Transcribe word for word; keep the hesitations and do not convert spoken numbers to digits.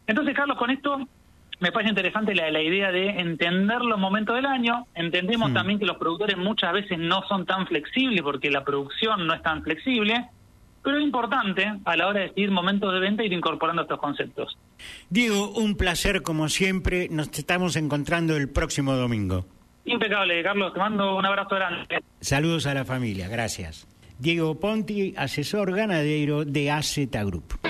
Entonces, Carlos, con esto me parece interesante la, la idea de entender los momentos del año. Entendemos mm. también que los productores muchas veces no son tan flexibles porque la producción no es tan flexible, pero es importante a la hora de decidir momentos de venta ir incorporando estos conceptos. Diego, un placer como siempre. Nos estamos encontrando el próximo domingo. Impecable, Carlos. Te mando un abrazo grande. Saludos a la familia. Gracias. Diego Ponti, asesor ganadero de A Z Group.